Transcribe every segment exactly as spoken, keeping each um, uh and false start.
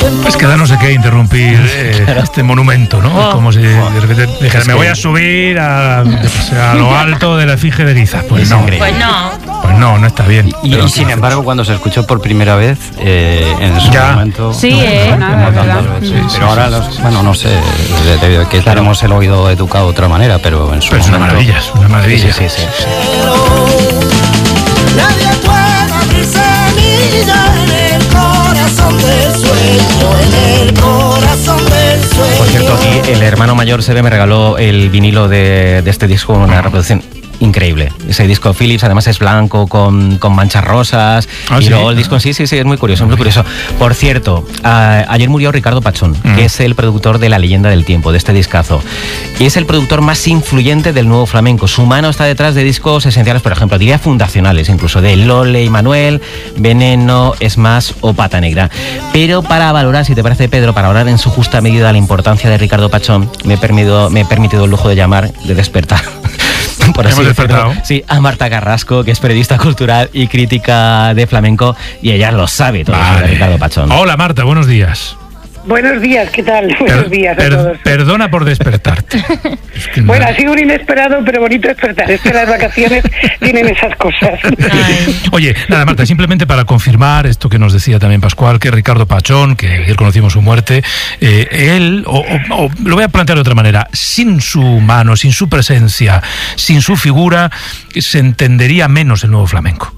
Es que da no sé qué interrumpir eh, este monumento, ¿no? Oh. Como si de repente dijera, me voy a subir a, a lo alto de la efigie de Guiza. Pues no. Pues no. Pues no, no está bien. Y, y sin embargo, cuando se escuchó por primera vez, eh, en su ya. momento... Sí, no, eh, no, no, no, no, no, sí, sí, pero ahora, los, bueno, no sé, que tenemos el oído educado de otra manera, pero en su pero momento... es una maravilla, es una maravilla. Sí, sí, sí, sí. Nadie puede abrir semilla en el corazón del sueño, en el corazón del sueño. Por cierto, aquí el hermano mayor Sebe me regaló el vinilo de, de este disco, una reproducción increíble. Ese disco Philips además es blanco con, con manchas rosas. ¿Ah, y sí? luego el disco sí, sí, sí, es muy curioso, muy curioso. Por cierto, a, ayer murió Ricardo Pachón, mm. que es el productor de La Leyenda del Tiempo, de este discazo. Y es el productor más influyente del nuevo flamenco. Su mano está detrás de discos esenciales, por ejemplo, diría fundacionales, incluso de Lole y Manuel, Veneno, Es Más o Pata Negra. Pero para valorar, si te parece, Pedro, para valorar en su justa medida la importancia de Ricardo Pachón, me he permitido, me he permitido el lujo de llamar, de despertar. Por así Hemos despertado. Sí, a Marta Carrasco, que es periodista cultural y crítica de flamenco, y ella lo sabe todo vale. sobre Ricardo Pachón. Hola Marta, buenos días. Buenos días, ¿qué tal? Per, Buenos días a per, todos. Perdona por despertarte. Es que bueno, no... ha sido un inesperado, pero bonito despertar. Es que las vacaciones tienen esas cosas. Ay. Oye, nada, Marta, simplemente para confirmar esto que nos decía también Pascual, que Ricardo Pachón, que ayer conocimos su muerte, eh, él, o, o, o lo voy a plantear de otra manera, sin su mano, sin su presencia, sin su figura, se entendería menos el nuevo flamenco.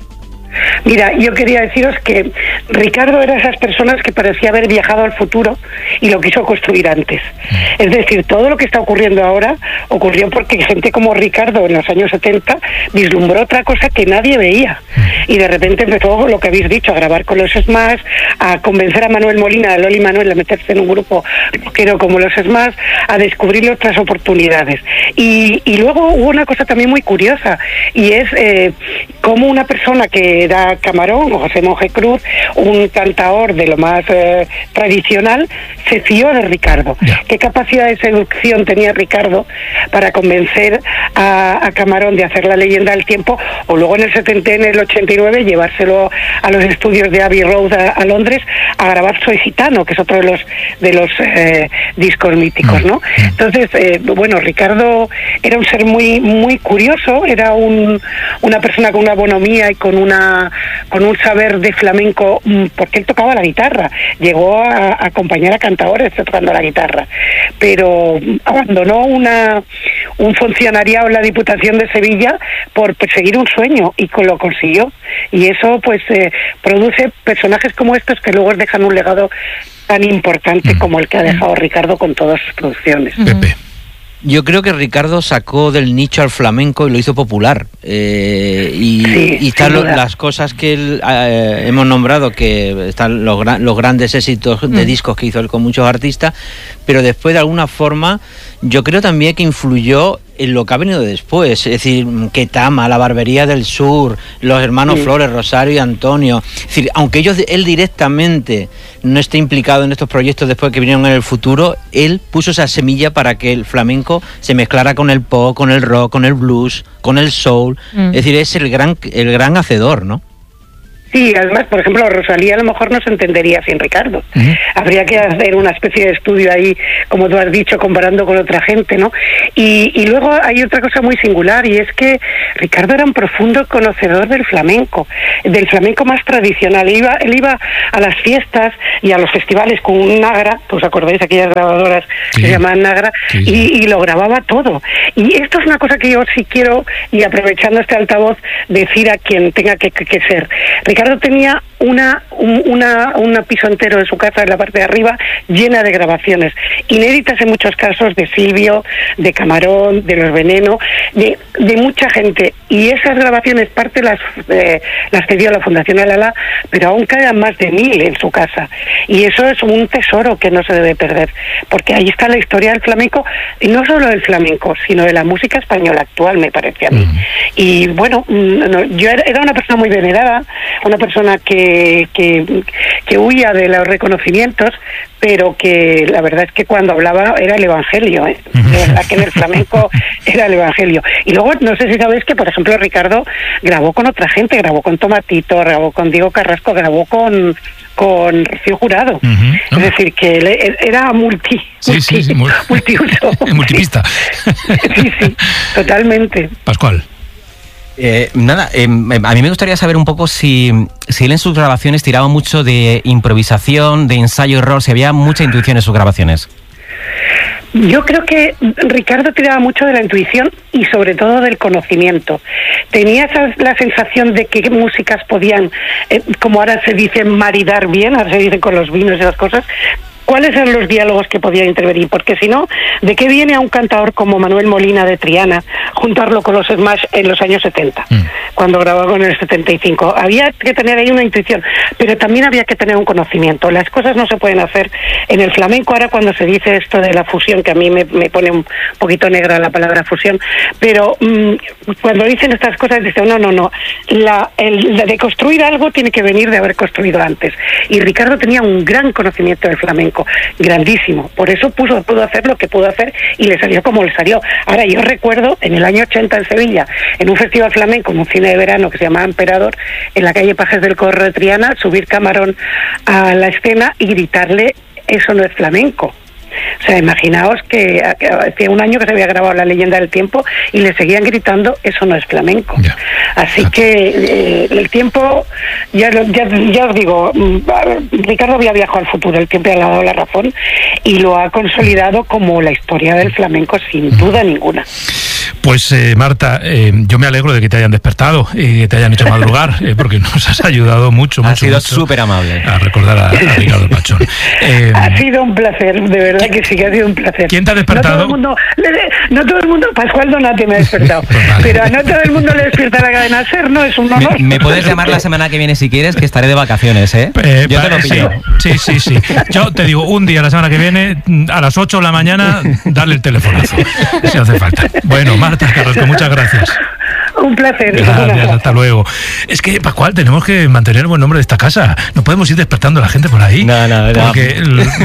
Mira, yo quería deciros que Ricardo era esas personas que parecía haber viajado al futuro y lo quiso construir antes. Es decir, todo lo que está ocurriendo ahora ocurrió porque gente como Ricardo en los años setenta vislumbró otra cosa que nadie veía. Y de repente empezó lo que habéis dicho, a grabar con los Smash, a convencer a Manuel Molina, a Loli Manuel, a meterse en un grupo rockero como los Smash, a descubrir otras oportunidades. Y, y luego hubo una cosa también muy curiosa, y es eh, cómo una persona que era Camarón, o José Monje Cruz, un cantaor de lo más eh, tradicional, se fió de Ricardo. Yeah. ¿Qué capacidad de seducción tenía Ricardo para convencer a, a Camarón de hacer La Leyenda del Tiempo, o luego en el setenta, en el ochenta y nueve, llevárselo a los estudios de Abbey Road a, a Londres a grabar Soy Gitano, que es otro de los de los eh, discos míticos, ¿no? Entonces, eh, bueno, Ricardo era un ser muy muy curioso, era un, una persona con una bonomía y con una con un saber de flamenco, porque él tocaba la guitarra, llegó a, a acompañar a cantadores tocando la guitarra, pero abandonó una un funcionariado en la Diputación de Sevilla por perseguir un sueño, y lo consiguió, y eso pues eh, produce personajes como estos que luego dejan un legado tan importante mm. como el que ha dejado Ricardo con todas sus producciones. Mm. Pepe. Yo creo que Ricardo sacó del nicho al flamenco y lo hizo popular. Eh, y, sí, y están lo, las cosas que él, eh, hemos nombrado, que están los, los grandes éxitos de mm. discos que hizo él con muchos artistas, pero después de alguna forma yo creo también que influyó en lo que ha venido después, es decir, Ketama, La Barbería del Sur, los hermanos sí. Flores, Rosario y Antonio. Es decir, aunque ellos, él directamente no esté implicado en estos proyectos después que vinieron en el futuro, él puso esa semilla para que el flamenco se mezclara con el pop, con el rock, con el blues, con el soul. Mm. Es decir, es el gran, el gran hacedor, ¿no? Sí, además, por ejemplo, Rosalía a lo mejor no se entendería sin Ricardo. Uh-huh. Habría que hacer una especie de estudio ahí, como tú has dicho, comparando con otra gente, ¿no? Y, y luego hay otra cosa muy singular, y es que Ricardo era un profundo conocedor del flamenco, del flamenco más tradicional. Él iba, él iba a las fiestas y a los festivales con un Nagra, ¿os acordáis de aquellas grabadoras sí. que se llamaban Nagra? Sí, sí. Y, y lo grababa todo. Y esto es una cosa que yo sí quiero, y aprovechando este altavoz, decir a quien tenga que, que, que ser. Ricardo Ricardo tenía una, un una, una piso entero de su casa en la parte de arriba llena de grabaciones, inéditas en muchos casos, de Silvio, de Camarón, de Los Veneno, de, de mucha gente. Y esas grabaciones, parte las, eh, las cedió a la Fundación Alala, pero aún quedan más de mil en su casa. Y eso es un tesoro que no se debe perder, porque ahí está la historia del flamenco, y no solo del flamenco, sino de la música española actual, me parece a mí. Mm. Y bueno, no, yo era una persona muy venerada, una persona que que, que, que huía de los reconocimientos, pero que la verdad es que cuando hablaba era el evangelio, ¿eh? De verdad que en el flamenco era el evangelio. Y luego, no sé si sabéis que, por ejemplo, Ricardo grabó con otra gente, grabó con Tomatito, grabó con Diego Carrasco, grabó con con Rocío Jurado. Uh-huh. Es decir, que él era multi, sí, multi, sí, sí, mul- multiuso. Multipista. Sí, sí, totalmente. Pascual. Eh, nada, eh, a mí me gustaría saber un poco si, si él en sus grabaciones tiraba mucho de improvisación, de ensayo-error, si había mucha intuición en sus grabaciones. Yo creo que Ricardo tiraba mucho de la intuición y sobre todo del conocimiento. Tenía esa, la sensación de que músicas podían, eh, como ahora se dice, maridar bien, ahora se dice con los vinos y esas cosas. ¿Cuáles eran los diálogos que podían intervenir? Porque si no, ¿de qué viene a un cantador como Manuel Molina de Triana juntarlo con los Smash en los años setenta, mm. cuando grababa en el setenta y cinco? Había que tener ahí una intuición, pero también había que tener un conocimiento. Las cosas no se pueden hacer en el flamenco. Ahora cuando se dice esto de la fusión, que a mí me, me pone un poquito negra la palabra fusión, pero mmm, cuando dicen estas cosas dicen, no, no, no, la, el, la de construir algo tiene que venir de haber construido antes. Y Ricardo tenía un gran conocimiento del flamenco, grandísimo, por eso puso, pudo hacer lo que pudo hacer y le salió como le salió. Ahora, yo recuerdo en el año ochenta en Sevilla, en un festival flamenco, en un cine de verano que se llamaba Emperador, en la calle Pajes del Corro de Triana, subir Camarón a la escena y gritarle: eso no es flamenco. O sea, imaginaos que hace un año que se había grabado La Leyenda del Tiempo y le seguían gritando: eso no es flamenco. Yeah. Así que eh, el tiempo, ya, ya, ya os digo, Ricardo había viajado al futuro, el tiempo le ha dado la razón y lo ha consolidado como la historia del flamenco sin duda ninguna. Pues eh, Marta, eh, yo me alegro de que te hayan despertado y que te hayan hecho madrugar, eh, porque nos has ayudado mucho, mucho. Ha sido súper amable. A recordar a, a Ricardo Pachón. Eh, ha sido un placer, de verdad que sí que ha sido un placer. ¿Quién te ha despertado? No todo el mundo, no todo el mundo Pascual Donate me ha despertado, pues vale. Pero a no todo el mundo le despierta la cadena SER, no es un honor. Me, me puedes llamar la semana que viene si quieres, que estaré de vacaciones, ¿eh? eh yo te lo pillo. Sí, sí, sí. Yo te digo, un día la semana que viene, a las ocho de la mañana, darle el telefonazo, si hace falta. Bueno, Marta Carrasco, muchas gracias. Un placer. Gracias, hasta luego. Es que, Pascual, tenemos que mantener el buen nombre de esta casa. No podemos ir despertando a la gente por ahí. No, no, no. Porque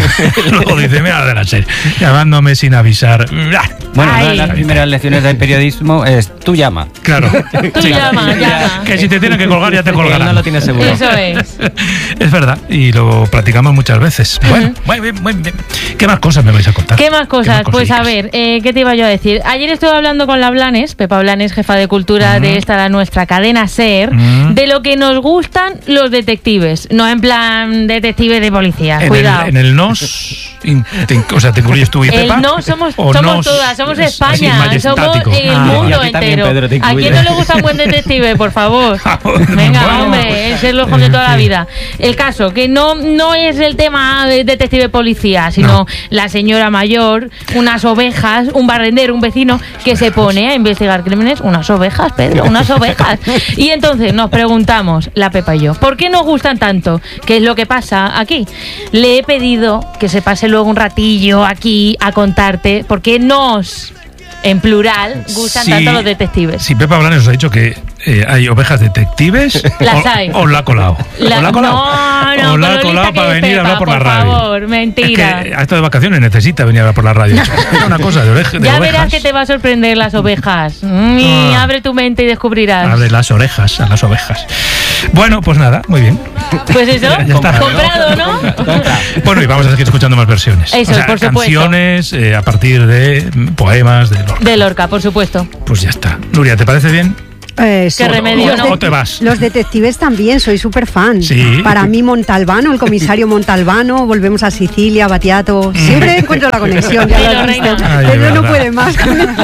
luego dice, mira, de la serie, llamándome sin avisar. Bueno, una de las primeras lecciones del periodismo es: tú llama. Claro. Tú sí. llama, llama. Que si te tienen que colgar, ya te colgarán. No lo tienes seguro. Eso es. Es verdad, y lo practicamos muchas veces. Uh-huh. Bueno, muy bien, muy bien. ¿Qué más cosas me vais a contar? ¿Qué más cosas? ¿Qué más pues a ver, eh, ¿qué te iba yo a decir? Ayer estuve hablando con la Blanes, Pepa Blanes, jefa de cultura uh-huh. de esta, nuestra cadena SER, uh-huh. de lo que nos gustan los detectives. No en plan detectives de policía, en cuidado. El, en el nos, te, o sea, ¿te incluyes tú y Pepa? El no, somos, somos nos, todas, somos España, somos el ah, mundo entero. Pedro, ¿A quién no le gusta un buen detective, por favor? Venga, bueno, hombre, es el ojo de toda la vida. El caso, que no, no es el tema de detective policía, sino no. la señora mayor, unas ovejas, un barrendero, un vecino que se pone a investigar crímenes. Unas ovejas, Pedro, unas ovejas. Y entonces nos preguntamos, la Pepa y yo, ¿por qué nos gustan tanto? ¿Qué es lo que pasa aquí? Le he pedido que se pase luego un ratillo aquí a contarte por qué nos, en plural, gustan sí, tanto los detectives. Sí, Pepa Blanes nos ha dicho que eh, hay ovejas detectives. Las o, hay. O la ha colado. La, o la ha colado. No, no, o la ha colado para venir Pepa, a hablar por, por la radio. Por favor, mentira. Es que a esto de vacaciones necesita venir a hablar por la radio. Es una cosa de, oreja, de ya ovejas. verás que te va a sorprender las ovejas. Mm, ah. Abre tu mente y descubrirás. Abre las orejas a las ovejas. Bueno, pues nada, muy bien. Pues eso, ya, ya está. Comprado, ¿no? Bueno, y vamos a seguir escuchando más versiones. Eso, o sea, por supuesto. Canciones eh, a partir de poemas de Lorca. De Lorca, por supuesto. Pues ya está. Nuria, ¿te parece bien? Eh, sí. ¿Qué remedio, los no? ¿O te vas? Los detectives también, soy súper fan. Sí. Para mí Montalbano, el comisario Montalbano, Volvemos a Sicilia, Battiato, siempre encuentro la conexión, ya lo has visto. Pero no puede más con ellos.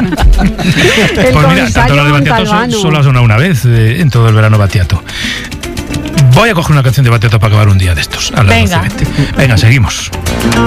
El pues mira, tanto la de Battiato Montalbano. solo ha sonado una vez eh, en todo el verano Battiato. Voy a coger una canción de Battiato para acabar un día de estos. A las Venga. doce veinte. Venga, seguimos.